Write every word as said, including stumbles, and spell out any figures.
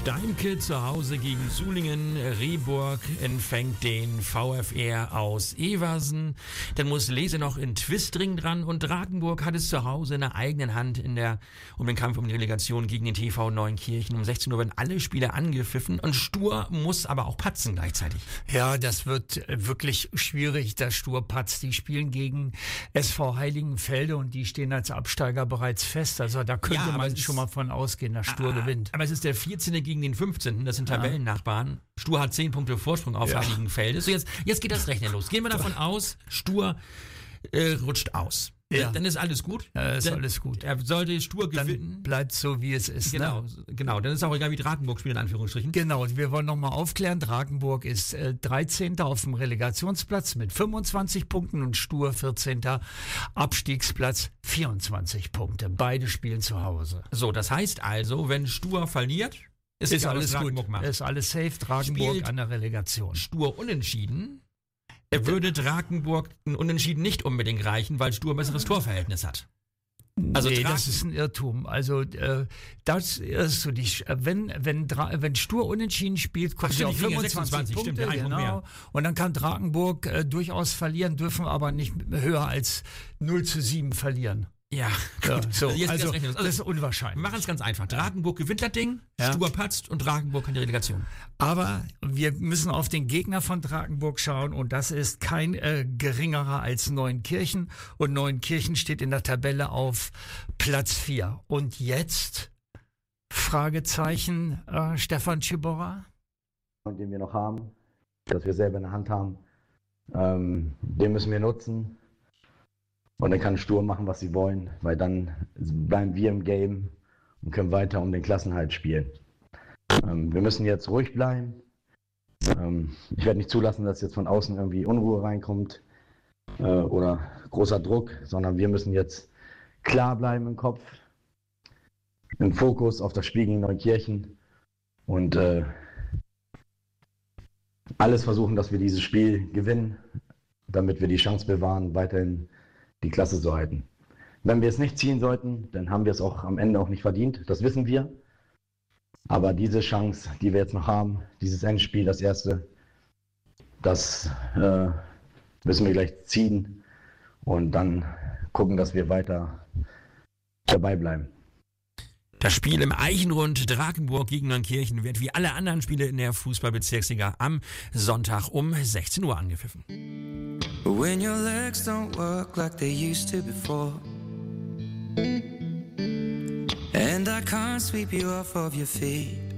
Steimke zu Hause gegen Sulingen. Rehburg empfängt den VfR aus Eversen. Dann muss Lese noch in Twistring dran und Drakenburg hat es zu Hause in der eigenen Hand in der, um den Kampf um die Relegation gegen den T V Neunkirchen. Um sechzehn Uhr werden alle Spiele angepfiffen und Stur muss aber auch patzen gleichzeitig. Ja, das wird wirklich schwierig, dass Stur patzt. Die spielen gegen S V Heiligenfelde und die stehen als Absteiger bereits fest. Also da könnte Ja, man schon mal von ausgehen, dass Stur ah, gewinnt. Aber es ist der vierzehnte gegen den fünfzehnten Das sind Tabellennachbarn. Stur hat zehn Punkte Vorsprung auf ja. Heiligenfelde. So, jetzt, jetzt geht das Rechnen los. Gehen wir davon aus, Stur äh, rutscht aus. Ja. Dann ist alles gut. Ja, ist dann, alles gut. Er sollte Stur gewinnen. Dann bleibt so, wie es ist. Genau, ne? genau. Dann ist auch egal, wie Drakenburg spielt, in Anführungsstrichen. Genau, wir wollen nochmal aufklären. Drakenburg ist äh, dreizehnter auf dem Relegationsplatz mit fünfundzwanzig Punkten und Stur vierzehnter Abstiegsplatz, vierundzwanzig Punkte. Beide spielen zu Hause. So, das heißt also, wenn Stur verliert, ist, ist egal, alles gut. Macht. Ist alles safe. Drakenburg Spielt an der Relegation. Stur unentschieden. Er würde Drakenburg ein Unentschieden nicht unbedingt reichen, weil Stur ein besseres Torverhältnis hat. Also nee, das ist ein Irrtum. Also äh, das irrst du dich. Wenn wenn Dra- wenn Stur unentschieden spielt, kommt sie auf fünfundzwanzig Punkte, stimmt, genau. Und dann kann Drakenburg äh, durchaus verlieren, dürfen aber nicht höher als null zu sieben verlieren. Ja, ja so. Also, also das, das ist unwahrscheinlich. Wir machen es ganz einfach. Drakenburg gewinnt das Ding, ja. Stur patzt und Drakenburg kann die Relegation. Aber wir müssen auf den Gegner von Drakenburg schauen und das ist kein äh, geringerer als Neunkirchen. Und Neunkirchen steht in der Tabelle auf Platz vier. Und jetzt, Fragezeichen, äh, Stefan Ciborra? Den wir noch haben, dass wir selber in der Hand haben, ähm, den müssen wir nutzen. Und dann kann Stur machen, was sie wollen, weil dann bleiben wir im Game und können weiter um den Klassenhalt spielen. Ähm, wir müssen jetzt ruhig bleiben. Ähm, ich werde nicht zulassen, dass jetzt von außen irgendwie Unruhe reinkommt äh, oder großer Druck, sondern wir müssen jetzt klar bleiben im Kopf, im Fokus auf das Spiel gegen Neukirchen und äh, alles versuchen, dass wir dieses Spiel gewinnen, damit wir die Chance bewahren, weiterhin die Klasse zu halten. Wenn wir es nicht ziehen sollten, dann haben wir es auch am Ende auch nicht verdient, das wissen wir. Aber diese Chance, die wir jetzt noch haben, dieses Endspiel, das erste, das äh, müssen wir gleich ziehen und dann gucken, dass wir weiter dabei bleiben. Das Spiel im Eichenrund Drakenburg gegen Neunkirchen wird wie alle anderen Spiele in der Fußballbezirksliga am Sonntag um sechzehn Uhr angepfiffen. When your legs don't work like they used to before, and I can't sweep you off of your feet,